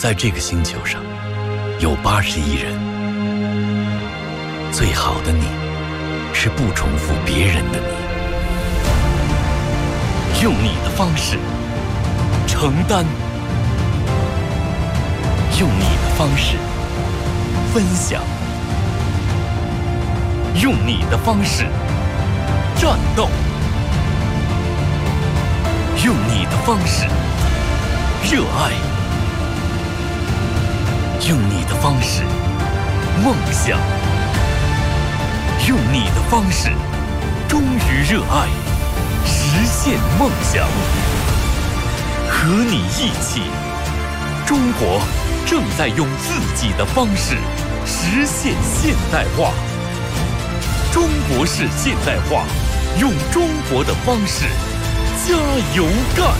在这个星球上，有81人。最好的你，是不重复别人的你。用你的方式承担，用你的方式分享，用你的方式战斗，用你的方式热爱，用你的方式梦想，用你的方式忠于热爱，实现梦想。和你一起，中国正在用自己的方式实现现代化。中国式现代化，用中国的方式加油干！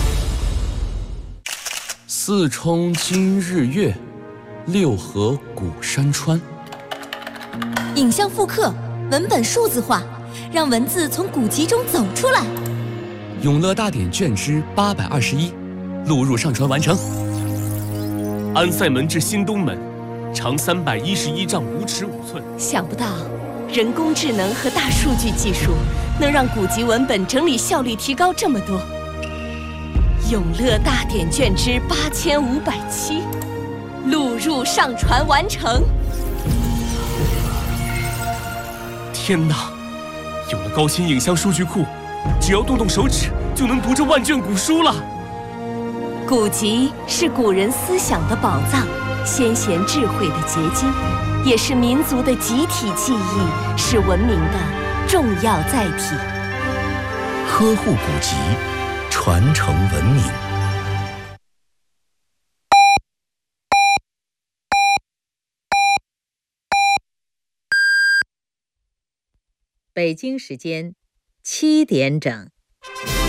四冲今日月，六合古山川。 影像复刻，文本数字化，让文字从古籍中走出来。 永乐大典卷之821，录入上传完成。 安塞门至新东门，长311丈5尺5寸。 想不到，人工智能和大数据技术能让古籍文本整理效率提高这么多。永乐大典卷之8507，录入上传完成。 天哪！有了高清影像数据库，只要动动手指就能读这万卷古书了。 古籍是古人思想的宝藏，先贤智慧的结晶，也是民族的集体记忆，是文明的重要载体。 呵护古籍，传承文明。 北京时间7点整。